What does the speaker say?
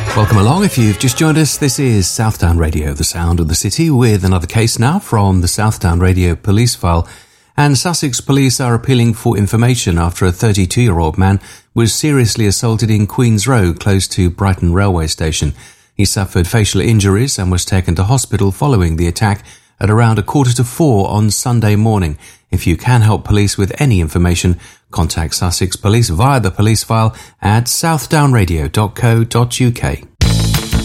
Welcome along. If you've just joined us, this is Southdown Radio, the sound of the city, with another case now from the Southdown Radio police file. And Sussex police are appealing for information after a 32-year-old man was seriously assaulted in Queen's Road, close to Brighton railway station. He suffered facial injuries and was taken to hospital following the attack at around 3:45 on Sunday morning. If you can help police with any information, contact Sussex Police via the police file at southdownradio.co.uk.